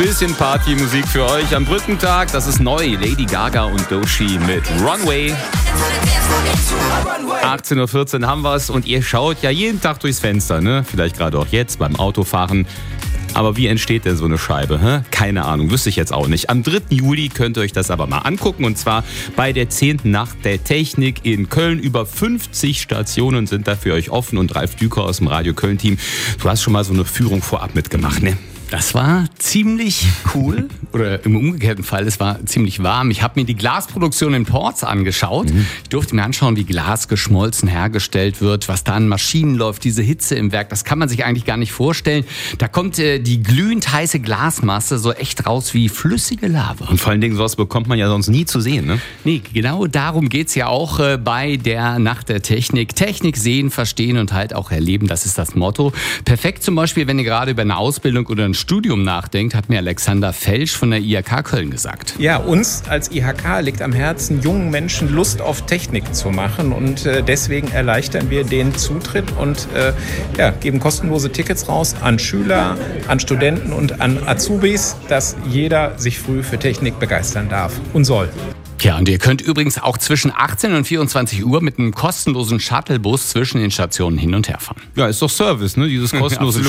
Bisschen Partymusik für euch am Brückentag. Das ist neu. Lady Gaga und Doechii mit Runway. 18.14 Uhr haben wir es und ihr schaut ja jeden Tag durchs Fenster, ne? Vielleicht gerade auch jetzt beim Autofahren. Aber wie entsteht denn so eine Scheibe? Hä? Keine Ahnung, wüsste ich jetzt auch nicht. Am 3. Juli könnt ihr euch das aber mal angucken. Und zwar bei der 10. Nacht der Technik in Köln. Über 50 Stationen sind da für euch offen. Und Ralf Düker aus dem Radio Köln-Team, du hast schon mal so eine Führung vorab mitgemacht, ne? Das war ziemlich cool. Oder im umgekehrten Fall, es war ziemlich warm. Ich habe mir die Glasproduktion in Porz angeschaut. Ich durfte mir anschauen, wie Glas geschmolzen hergestellt wird, was da an Maschinen läuft, diese Hitze im Werk. Das kann man sich eigentlich gar nicht vorstellen. Da kommt die glühend heiße Glasmasse so echt raus wie flüssige Lava. Und vor allen Dingen, sowas bekommt man ja sonst nie zu sehen, ne? Nee, genau darum geht's ja auch bei der Nacht der Technik. Technik sehen, verstehen und halt auch erleben, das ist das Motto. Perfekt zum Beispiel, wenn ihr gerade über eine Ausbildung oder ein Studium nachdenkt, hat mir Alexander Felsch von der IHK Köln gesagt. Ja, uns als IHK liegt am Herzen, jungen Menschen Lust auf Technik zu machen und deswegen erleichtern wir den Zutritt und geben kostenlose Tickets raus an Schüler, an Studenten und an Azubis, dass jeder sich früh für Technik begeistern darf und soll. Ja, und ihr könnt übrigens auch zwischen 18 und 24 Uhr mit einem kostenlosen Shuttlebus zwischen den Stationen hin und her fahren. Ja, ist doch Service, ne? Dieses kostenlose